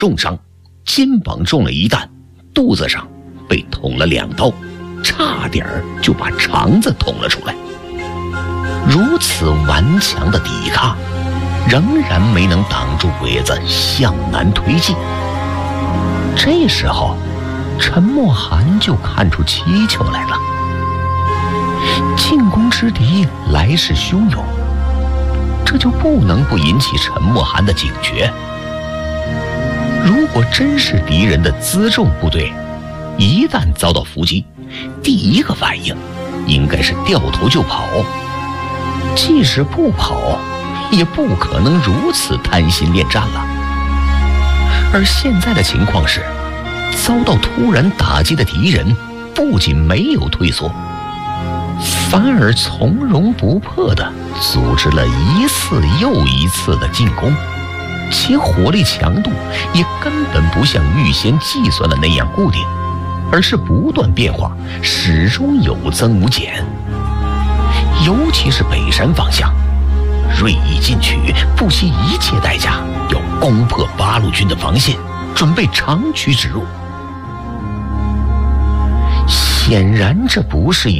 重伤，肩膀中了一弹，肚子上被捅了2刀，差点就把肠子捅了出来。如此顽强的抵抗，仍然没能挡住鬼子向南推进。这时候，陈默涵就看出蹊跷来了。进攻之敌来势汹涌，这就不能不引起陈默涵的警觉。如果真是敌人的辎重部队，一旦遭到伏击，第一个反应应该是掉头就跑。即使不跑，也不可能如此贪心恋战了。而现在的情况是，遭到突然打击的敌人不仅没有退缩，反而从容不迫地组织了一次又一次的进攻，其火力强度也根本不像预先计算的那样固定，而是不断变化，始终有增无减。尤其是北山方向，锐意进取，不惜一切代价要攻破八路军的防线，准备长驱直入。显然这不是